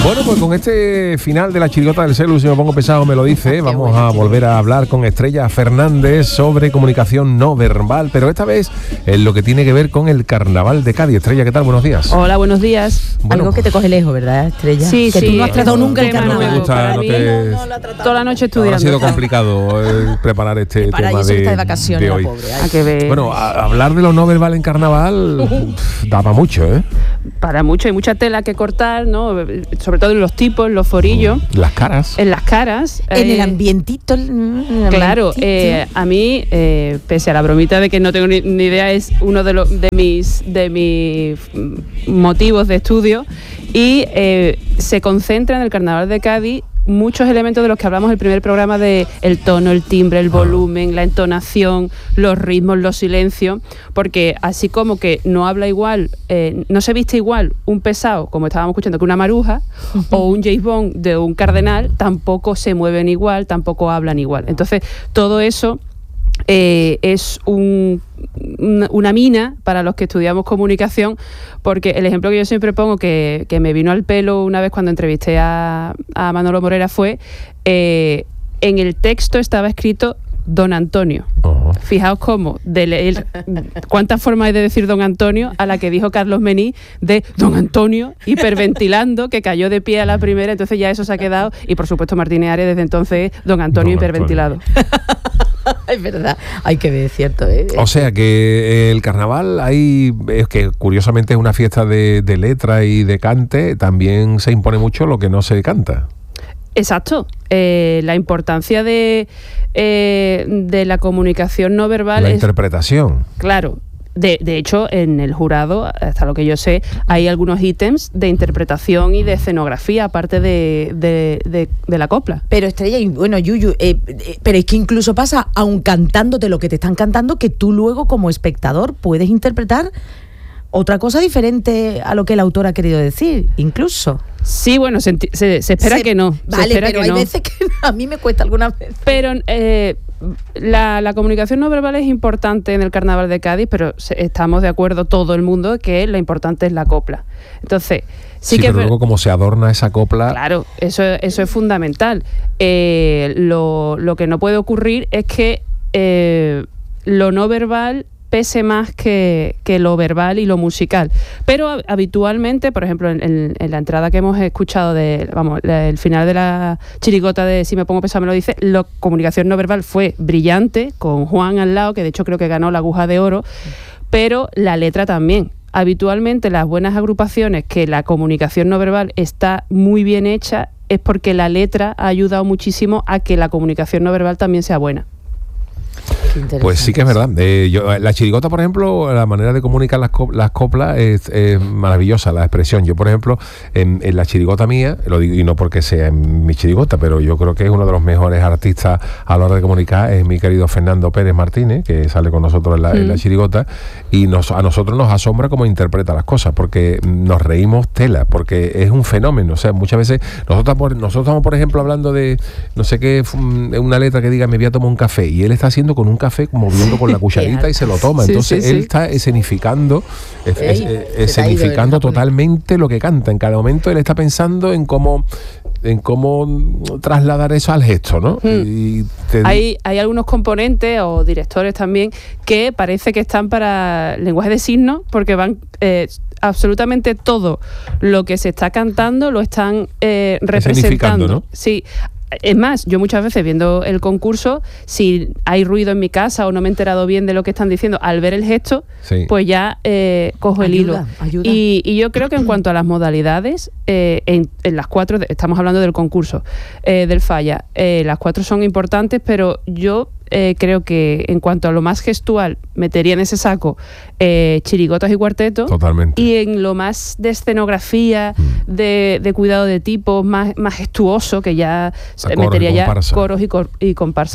Bueno, pues con este final de la chirigota del celu, si me pongo pesado me lo dice, vamos a volver a hablar con Estrella Fernández sobre comunicación no verbal, pero esta vez en lo que tiene que ver con el Carnaval de Cádiz. Estrella, ¿qué tal? Buenos días. Hola, buenos días. Bueno, algo que te coge lejos, ¿verdad, Estrella? Sí, que sí. tú no has tratado nunca el Carnaval. No me gusta, toda la noche estudiando. Ha sido complicado preparar este para tema eso está de vacaciones, de hoy. la pobre. Hay que ver. Bueno, hablar de lo no verbal en Carnaval daba mucho, ¿eh? Para mucho, hay mucha tela que cortar, ¿no? Sobre todo en los tipos, en los forillos. Las caras. En las caras. En el ambientito. Claro, a mí, pese a la bromita de que no tengo ni idea, es uno de mis motivos de estudio y se concentra en el Carnaval de Cádiz muchos elementos de los que hablamos en el primer programa, de el tono, el timbre, el volumen, la entonación, los ritmos, los silencios, porque así como que no habla igual, no se viste igual un pesado, como estábamos escuchando, que una maruja, o un James Bond de un cardenal, tampoco se mueven igual, tampoco hablan igual. Entonces, todo eso es una mina para los que estudiamos comunicación, porque el ejemplo que yo siempre pongo, que me vino al pelo una vez cuando entrevisté a Manolo Morera, fue en el texto estaba escrito Don Antonio. Fijaos cómo de leer cuántas formas hay de decir Don Antonio, a la que dijo Carlos Mení de Don Antonio hiperventilando, que cayó de pie a la primera. Entonces ya eso se ha quedado, y por supuesto Martínez Ares desde entonces Don Antonio hiperventilado. Es verdad, hay que ver, es cierto. O sea que el Carnaval, es que curiosamente es una fiesta de letra y de cante, también se impone mucho lo que no se canta. Exacto. La importancia de la comunicación no verbal, la interpretación. Claro. De hecho, en el jurado, hasta lo que yo sé, hay algunos ítems de interpretación y de escenografía, aparte de la copla. Pero Estrella, y bueno, Yuyu, pero es que incluso pasa, aun cantándote lo que te están cantando, que tú luego como espectador puedes interpretar otra cosa diferente a lo que el autor ha querido decir, incluso. Sí, bueno, se espera que no. Vale, pero hay veces que a mí me cuesta algunas veces. Pero la comunicación no verbal es importante en el Carnaval de Cádiz, pero estamos de acuerdo todo el mundo que lo importante es la copla. Entonces, sí que... pero luego como se adorna esa copla... Claro, eso es fundamental. Lo que no puede ocurrir es que lo no verbal pese más que lo verbal y lo musical. Pero habitualmente, por ejemplo, en la entrada que hemos escuchado el final de la chirigota de Si me pongo pesado me lo dice, la comunicación no verbal fue brillante, con Juan al lado, que de hecho creo que ganó la Aguja de Oro, pero la letra también. Habitualmente las buenas agrupaciones, que la comunicación no verbal está muy bien hecha, es porque la letra ha ayudado muchísimo a que la comunicación no verbal también sea buena. Pues sí que es verdad. La chirigota, por ejemplo, la manera de comunicar las coplas es maravillosa, la expresión. Yo, por ejemplo, en la chirigota mía, lo digo, y no porque sea mi chirigota, pero yo creo que es uno de los mejores artistas a la hora de comunicar, es mi querido Fernando Pérez Martínez, que sale con nosotros en la chirigota, y a nosotros nos asombra cómo interpreta las cosas, porque nos reímos tela, porque es un fenómeno. O sea, muchas veces nosotros estamos, por ejemplo, hablando de no sé qué, una letra que diga me voy a tomar un café, y él está haciendo con un café, moviendo con la cucharita y se lo toma. Entonces él está escenificando totalmente lo que canta. En cada momento él está pensando en cómo trasladar eso al gesto, ¿no? Hay algunos componentes o directores también que parece que están para lenguaje de signos, porque van absolutamente todo lo que se está cantando lo están representando, ¿no? Sí. Es más, yo muchas veces viendo el concurso, si hay ruido en mi casa o no me he enterado bien de lo que están diciendo, al ver el gesto, pues ya cojo el hilo. Ayuda. Y yo creo que en cuanto a las modalidades, en las cuatro, estamos hablando del concurso del Falla, las cuatro son importantes, pero yo creo que en cuanto a lo más gestual metería en ese saco chirigotas y cuartetos. Totalmente. Y en lo más de escenografía, de cuidado de tipos, más gestuoso, que ya metería ya coros y comparsa.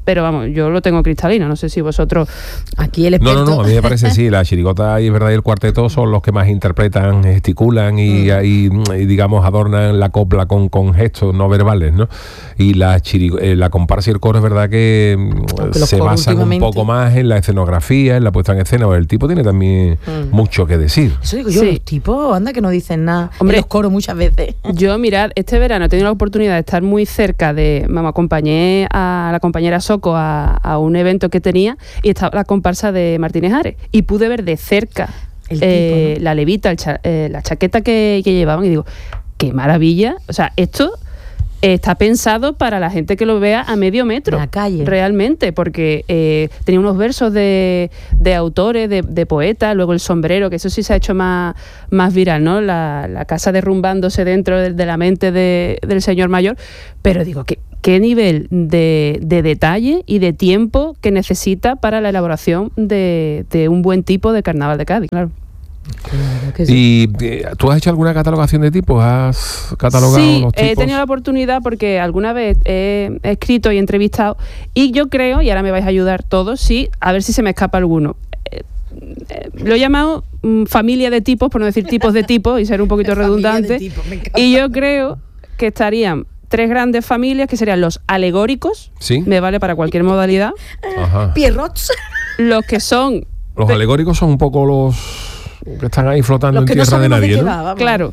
pero vamos, yo lo tengo cristalino, no sé si vosotros... Aquí el experto... No, a mí me parece sí, la chirigota y es verdad y el cuarteto son los que más interpretan, gesticulan y digamos adornan la copla con gestos no verbales, ¿no? Y la comparsa y el coro es verdad que se basan un poco más en la escenografía, en la puesta en escena, el tipo tiene también mucho que decir. Eso digo yo, los tipos, anda que no dicen nada. Hombre, en los coros muchas veces. Yo, mirad, este verano he tenido la oportunidad de estar muy cerca me acompañé a la compañera Soco a un evento que tenía y estaba la comparsa de Martínez Ares y pude ver de cerca el tipo, ¿no? La levita, la chaqueta que llevaban y digo, qué maravilla, o sea, esto está pensado para la gente que lo vea a medio metro, en la calle. Realmente, porque tenía unos versos de autores, de poetas, luego el sombrero, que eso sí se ha hecho más viral, ¿no? La casa derrumbándose dentro de la mente del señor mayor, pero digo, ¿qué nivel de detalle y de tiempo que necesita para la elaboración de un buen tipo de carnaval de Cádiz? Claro. Claro que sí. ¿Y tú has hecho alguna catalogación de tipos? ¿Has catalogado los tipos? He tenido la oportunidad porque alguna vez he escrito y entrevistado y yo creo, y ahora me vais a ayudar todos, sí, a ver si se me escapa alguno. Lo he llamado familia de tipos, por no decir tipos de tipos y ser un poquito redundante. Y yo creo que estarían 3 grandes familias que serían los alegóricos, ¿sí? Me vale para cualquier modalidad. Ajá. Pierrots. Los que son... Los alegóricos son un poco los que están ahí flotando en tierra de nadie, ¿no? Claro,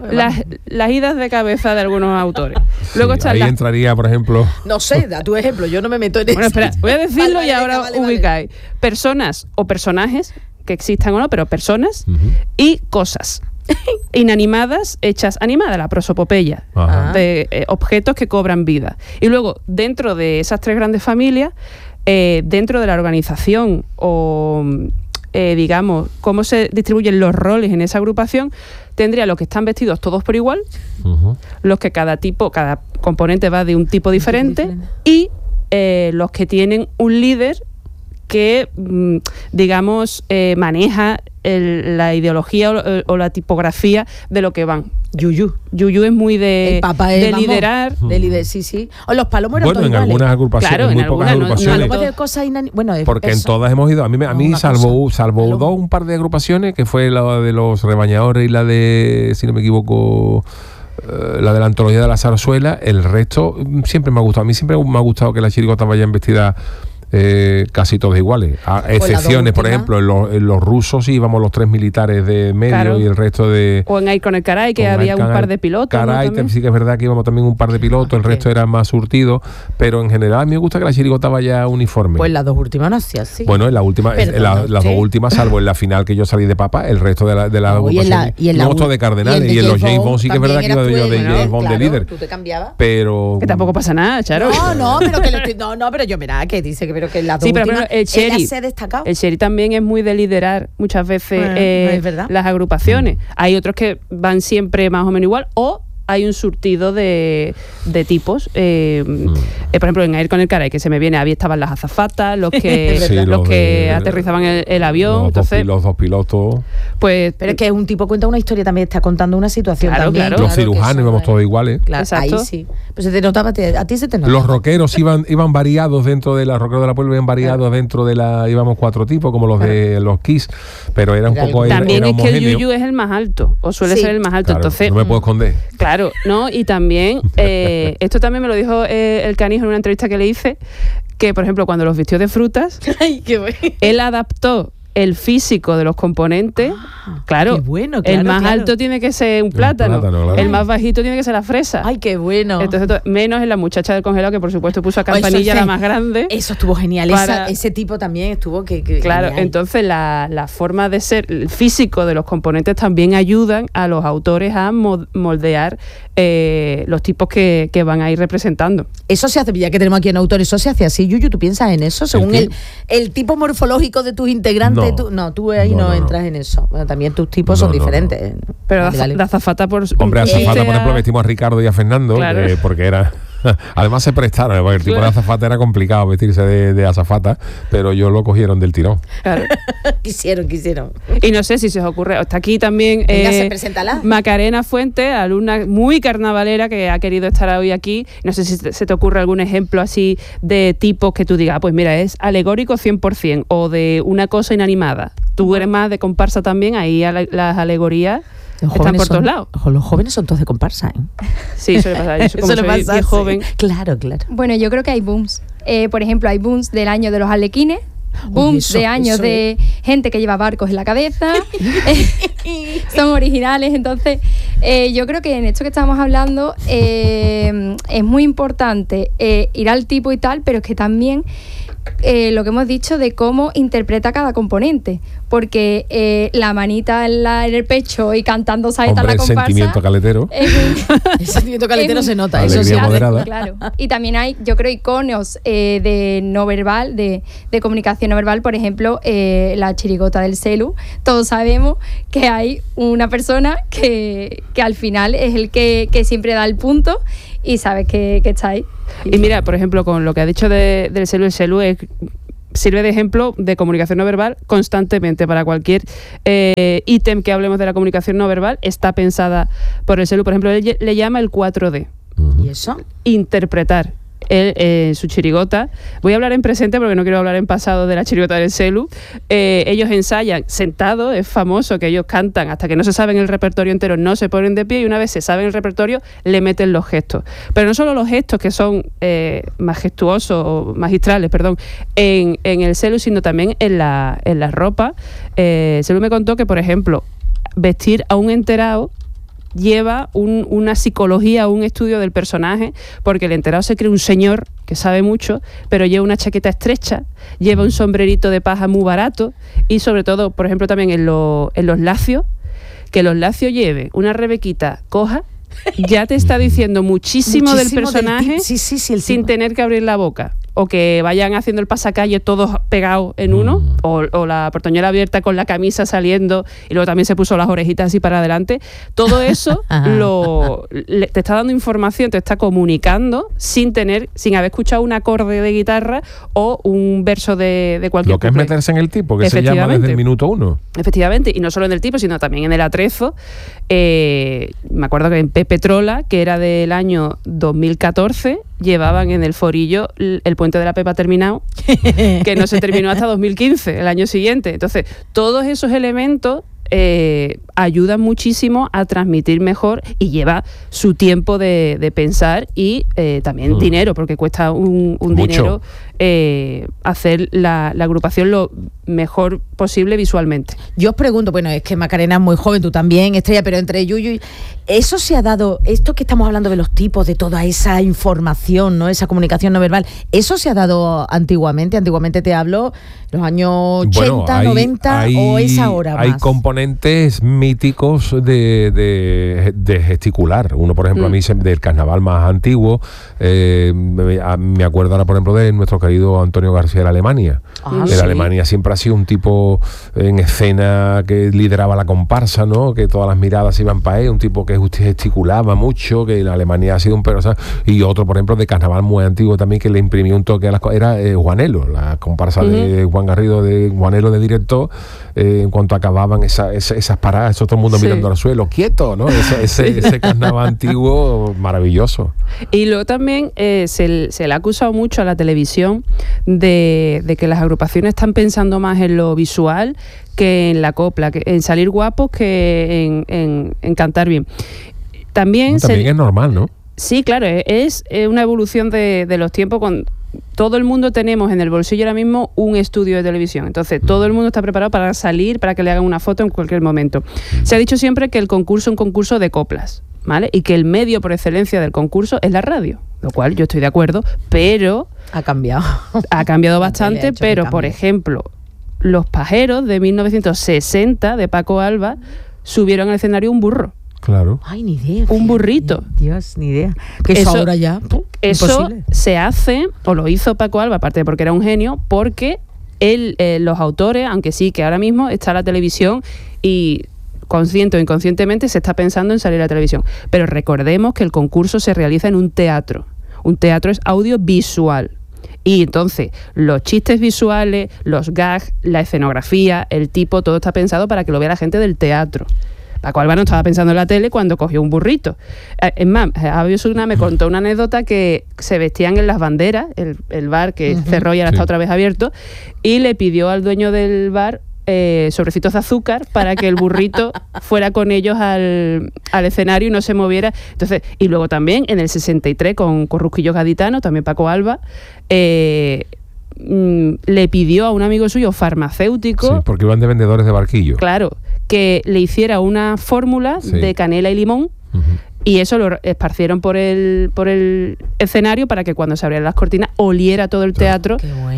las idas de cabeza de algunos autores. Luego sí, ahí entraría, por ejemplo... No sé, da tu ejemplo, yo no me meto en eso. Bueno, espera, voy a decirlo y ahora ubicáis. Personas o personajes, que existan o no, pero personas y cosas inanimadas hechas animadas, la prosopopeya, de objetos que cobran vida. Y luego, dentro de esas 3 grandes familias, dentro de la organización o... digamos, cómo se distribuyen los roles en esa agrupación, tendría los que están vestidos todos por igual, los que cada componente va de un tipo diferente, y los que tienen un líder que, digamos, maneja la ideología o la tipografía de lo que van. Yuyu es muy de liderar. Sí. O los palomos eran todos iguales. Algunas agrupaciones, claro, muy pocas agrupaciones. Porque en todas hemos ido. A mí salvo un par de agrupaciones, que fue la de los rebañadores y la de, si no me equivoco, la de la antología de la zarzuela, el resto siempre me ha gustado. A mí siempre me ha gustado que las chirigotas vayan vestidas casi todos iguales, a excepciones, por ejemplo en los rusos íbamos los 3 militares de medio, claro, y el resto de... O en Air con el Caray, que había un par de pilotos. Caray, ¿no? Sí que es verdad que íbamos también un par de pilotos, el resto era más surtido, pero en general a mí me gusta que la chirigota vaya uniforme. Pues las 2 últimas no hacía así. Bueno, en la última, las 2 últimas, salvo en la final que yo salí de papa, el resto de la agrupación, no de Cardenales, y en los James Bond sí que es verdad que iba yo de James Bond de líder. Tú te cambiabas. Pero... Que tampoco pasa nada, Charo. Pero yo mira que dice que pero que las 2 sí, pero el Sherry también es muy de liderar muchas veces las agrupaciones. Hay otros que van siempre más o menos igual, o hay un surtido de tipos. Por ejemplo, en Air con el Caray, que se me viene, había estaban las azafatas, los que aterrizaban el avión. Los 2 pilotos. Pues, pero es que un tipo cuenta una historia, también está contando una situación. Claro, también. claro. Los cirujanos íbamos todos iguales. Claro, ahí sí. Pues se te notaba, a ti se te notaba. Los rockeros iban variados dentro de la rockeros de la Puebla, iban variados dentro de íbamos 4 tipos, como los de los Kiss, pero era un poco también era es que el Yuyu es el más alto, o suele ser el más alto, claro, entonces... No me puedo esconder. Claro, ¿no? Y también, esto también me lo dijo el Canijo en una entrevista que le hice, que por ejemplo cuando los vistió de frutas, él adaptó el físico de los componentes. Claro, el más alto tiene que ser un plátano, claro. El más bajito tiene que ser la fresa. Ay, qué bueno. Entonces, menos en la muchacha del congelado, que por supuesto puso a Campanilla la más grande. Eso estuvo genial. Ese tipo también estuvo claro, genial. entonces la forma de ser, el físico de los componentes también ayudan a los autores a moldear los tipos que van a ir representando. Eso se hace, ya que tenemos aquí un autor, eso se hace así. Yuyu, ¿tú piensas en eso? Según el tipo morfológico de tus integrantes, tú ahí no entras en eso. Bueno, también tus tipos son diferentes. Pero de azafata por... Hombre, azafata, por ejemplo, vestimos a Ricardo y a Fernando, claro. Porque era... Además se prestaron, porque el tipo de azafata era complicado vestirse de azafata, pero ellos lo cogieron del tirón. Claro. Quisieron. Y no sé si se os ocurre, hasta aquí también preséntala. Macarena Fuentes, alumna muy carnavalera que ha querido estar hoy aquí. No sé si se te ocurre algún ejemplo así de tipos que tú digas, pues mira, es alegórico 100% o de una cosa inanimada. Tú eres más de comparsa también, ahí las alegorías están por todos lados. Los jóvenes son todos de comparsa, ¿eh? Sí, suele pasar. Yo como soy bien joven. Claro. Bueno, yo creo que hay booms. Por ejemplo, hay booms del año de los arlequines, booms de años de gente que lleva barcos en la cabeza. Son originales. Entonces, yo creo que en esto que estamos hablando es muy importante ir al tipo y tal, pero es que también lo que hemos dicho de cómo interpreta cada componente, porque la manita en el pecho y cantando saeta la comparsa. El sentimiento caletero. El sentimiento caletero se nota, eso sí. Claro. Y también hay, yo creo, iconos de no verbal, de comunicación no verbal, por ejemplo, la chirigota del celu. Todos sabemos que hay una persona que al final es el que siempre da el punto y sabes que está ahí. Y mira, por ejemplo, con lo que ha dicho del celu, el celu sirve de ejemplo de comunicación no verbal constantemente. Para cualquier ítem que hablemos de la comunicación no verbal está pensada por el celu. Por ejemplo, él le llama el 4D. ¿Y eso? Interpretar. Él, su chirigota, voy a hablar en presente porque no quiero hablar en pasado de la chirigota del celu. Ellos ensayan sentados, es famoso que ellos cantan hasta que no se saben el repertorio entero, no se ponen de pie, y una vez se saben el repertorio le meten los gestos, pero no solo los gestos que son majestuosos o magistrales, perdón, en el celu, sino también en la ropa. Celu me contó que, por ejemplo, vestir a un enterado lleva una psicología, un estudio del personaje, porque el enterado se cree un señor que sabe mucho, pero lleva una chaqueta estrecha, lleva un sombrerito de paja muy barato, y sobre todo, por ejemplo, también en los lacios, que los lacios lleve una rebequita coja, ya te está diciendo muchísimo del personaje sin tener que abrir la boca. O que vayan haciendo el pasacalle todos pegados en uno, o la portoñera abierta con la camisa saliendo y luego también se puso las orejitas así para adelante. Todo eso te está dando información, te está comunicando sin haber escuchado un acorde de guitarra o un verso de cualquier Lo que es meterse en el tipo, que se llama desde el minuto 1. Efectivamente, y no solo en el tipo, sino también en el atrezo. Me acuerdo que en Pepe Trola, que era del año 2014, llevaban en el forillo el puente de la Pepa terminado, que no se terminó hasta 2015, el año siguiente. Entonces, todos esos elementos ayudan muchísimo a transmitir mejor, y lleva su tiempo de pensar y también dinero, porque cuesta un dinero hacer la agrupación lo mejor posible visualmente. Yo os pregunto, bueno, es que Macarena es muy joven, tú también, Estrella, pero entre Yuyu y... ¿Eso se ha dado, esto que estamos hablando de los tipos, de toda esa información, ¿no?, esa comunicación no verbal, ¿eso se ha dado antiguamente? Antiguamente te hablo, los años 80, 90, ¿o es ahora más? Hay componentes míticos de gesticular. Uno, por ejemplo, a mí del carnaval más antiguo, me acuerdo ahora, por ejemplo, de nuestro querido Antonio García de la Alemania. La Alemania siempre ha sido un tipo en escena que lideraba la comparsa, ¿no?, que todas las miradas iban para él, un tipo que gesticulaba mucho, que en Alemania ha sido un perro, y otro, por ejemplo, de carnaval muy antiguo también, que le imprimió un toque a las cosas, era Juanelo, la comparsa de Juan Garrido, de Juanelo de director, en cuanto acababan esas paradas, eso todo el mundo mirando al suelo, quieto, ¿no? Ese carnaval antiguo maravilloso. Y luego también se le ha acusado mucho a la televisión de que las agrupaciones están pensando más en lo visual que en la copla, que en salir guapos que en cantar bien. También es normal, ¿no? Sí, claro, es una evolución de los tiempos. Todo el mundo tenemos en el bolsillo ahora mismo un estudio de televisión, entonces todo el mundo está preparado para salir, para que le hagan una foto en cualquier momento. Se ha dicho siempre que el concurso es un concurso de coplas, ¿vale? Y que el medio por excelencia del concurso es la radio, lo cual yo estoy de acuerdo, pero... Ha cambiado. Ha cambiado bastante, pero por ejemplo, Los Pajeros de 1960 de Paco Alba subieron al escenario un burro. Claro. Ay, ni idea. Un burrito. Dios, ni idea. Que eso ahora ya. Eso imposible. Se hace, o lo hizo Paco Alba, aparte de porque era un genio, porque él, los autores, aunque sí que ahora mismo está la televisión y consciente o inconscientemente se está pensando en salir a la televisión. Pero recordemos que el concurso se realiza en un teatro. Un teatro es audiovisual. Y entonces, los chistes visuales, los gags, la escenografía, el tipo, todo está pensado para que lo vea la gente del teatro. Paco Alba no estaba pensando en la tele cuando cogió un burrito. Es más, Javi Osuna me contó una anécdota que se vestían en las banderas, el bar que cerró y ahora está otra vez abierto, y le pidió al dueño del bar sobrecitos de azúcar para que el burrito fuera con ellos al escenario y no se moviera. Entonces, y luego también en el 63 con Rusquillos Gaditanos, también Paco Alba, le pidió a un amigo suyo farmacéutico, sí, porque iban de vendedores de barquillo, claro, que le hiciera una fórmula de canela y limón. Y eso lo esparcieron por el escenario para que cuando se abrieran las cortinas oliera todo el teatro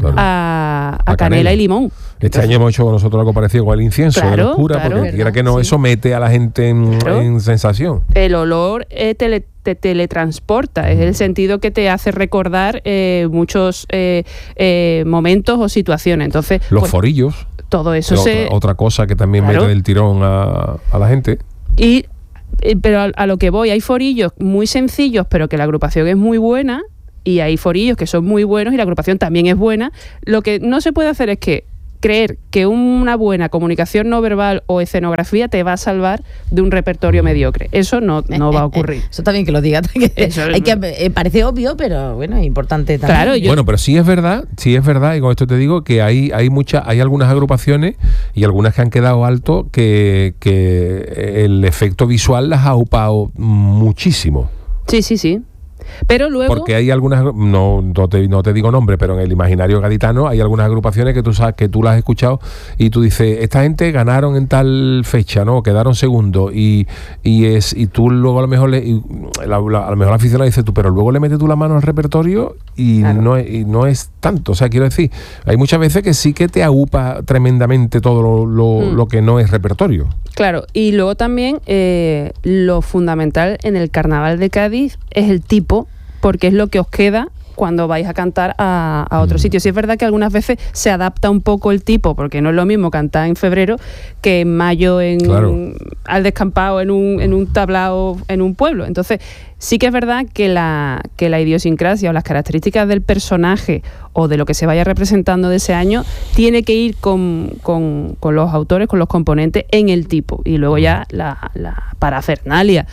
a canela y limón. Este año hemos hecho nosotros algo parecido con el incienso de la oscura, porque quiera que no, eso mete a la gente en sensación. El olor te teletransporta, es el sentido que te hace recordar muchos momentos o situaciones. Entonces, los forillos. Todo eso otra cosa que también mete del tirón a la gente. Pero a lo que voy, hay forillos muy sencillos, pero que la agrupación es muy buena, y hay forillos que son muy buenos y la agrupación también es buena. Lo que no se puede hacer es que creer que una buena comunicación no verbal o escenografía te va a salvar de un repertorio mediocre. Eso no va a ocurrir. Eso también que lo diga. Parece obvio, pero bueno, es importante también. Claro, bueno, pero sí es verdad, y con esto te digo que hay algunas agrupaciones y algunas que han quedado alto que el efecto visual las ha upado muchísimo. Sí. Pero luego, porque hay algunas, no te digo nombre, pero en el imaginario gaditano hay algunas agrupaciones que tú sabes, que tú las has escuchado y tú dices, esta gente ganaron en tal fecha, ¿no? Quedaron segundo y tú luego a lo mejor a lo mejor la aficionada dice tú, pero luego le metes tú la mano al repertorio y claro, no es tanto. O sea, quiero decir, hay muchas veces que sí que te agupa tremendamente todo lo que no es repertorio. Claro, y luego también lo fundamental en el Carnaval de Cádiz es el tipo, porque es lo que os queda cuando vais a cantar a otro sitio. Sí es verdad que algunas veces se adapta un poco el tipo, porque no es lo mismo cantar en febrero que en mayo al descampado en un tablao en un pueblo. Entonces sí que es verdad que la idiosincrasia o las características del personaje o de lo que se vaya representando de ese año tiene que ir con los autores, con los componentes en el tipo, y luego ya la parafernalia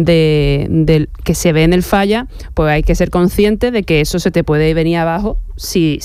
de que se ve en el falla, pues hay que ser consciente de que eso se te puede venir abajo si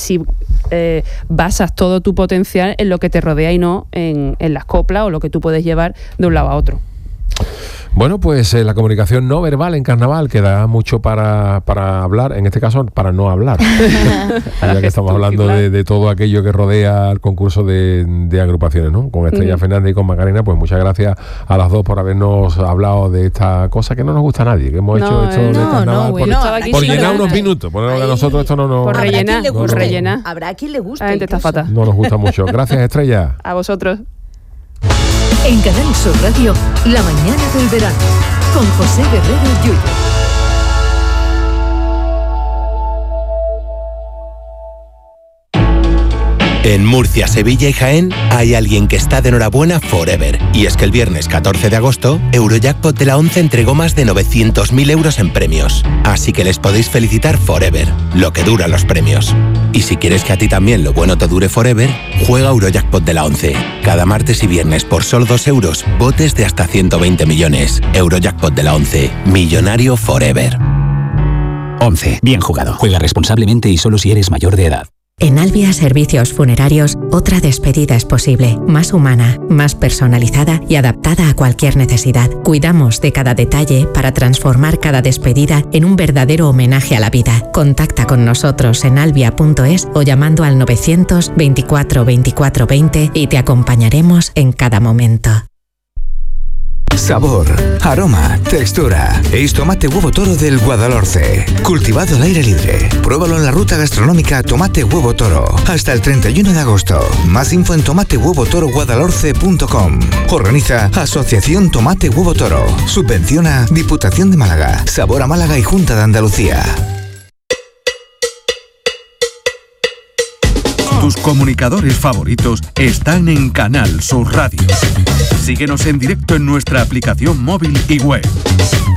basas todo tu potencial en lo que te rodea y no en las coplas o lo que tú puedes llevar de un lado a otro. Bueno, pues la comunicación no verbal en carnaval, que da mucho para hablar, en este caso para no hablar, ya que estamos hablando de todo aquello que rodea al concurso de agrupaciones, ¿no? Con Estrella Fernández y con Macarena, pues muchas gracias a las dos por habernos hablado de esta cosa que no nos gusta a nadie, que hemos hecho esto de carnaval por llenar unos minutos, porque a nosotros esto no nos... Por rellenar. Habrá quien le guste. La gente está fatal. No nos gusta mucho. Gracias, Estrella. A vosotros. En Canal Sur Radio, La Mañana del Verano, con José Guerrero Yuyu. En Murcia, Sevilla y Jaén hay alguien que está de enhorabuena forever. Y es que el viernes 14 de agosto, Eurojackpot de la 11 entregó más de 900.000 euros en premios. Así que les podéis felicitar forever, lo que duran los premios. Y si quieres que a ti también lo bueno te dure forever, juega Eurojackpot de la 11. Cada martes y viernes por solo 2 euros, botes de hasta 120 millones. Eurojackpot de la 11. Millonario forever. 11. Bien jugado. Juega responsablemente y solo si eres mayor de edad. En Albia Servicios Funerarios, otra despedida es posible, más humana, más personalizada y adaptada a cualquier necesidad. Cuidamos de cada detalle para transformar cada despedida en un verdadero homenaje a la vida. Contacta con nosotros en albia.es o llamando al 924 24 20 y te acompañaremos en cada momento. Sabor, aroma, textura. Es tomate huevo toro del Guadalhorce. Cultivado al aire libre. Pruébalo en la ruta gastronómica Tomate Huevo Toro. Hasta el 31 de agosto. Más info en tomatehuevotoroguadalhorce.com. Organiza Asociación Tomate Huevo Toro. Subvenciona Diputación de Málaga. Sabor a Málaga y Junta de Andalucía. Tus comunicadores favoritos están en Canal Sur Radio. Síguenos en directo en nuestra aplicación móvil y web.